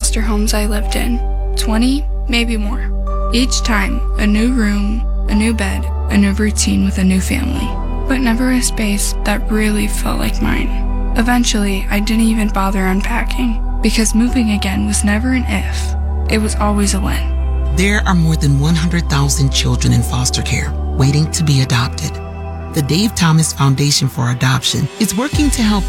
foster homes I lived in. 20, maybe more. Each time, a new room, a new bed, a new routine with a new family. But never a space that really felt like mine. Eventually, I didn't even bother unpacking, because moving again was never an if. It was always a when. There are more than 100,000 children in foster care waiting to be adopted. The Dave Thomas Foundation for Adoption is working to help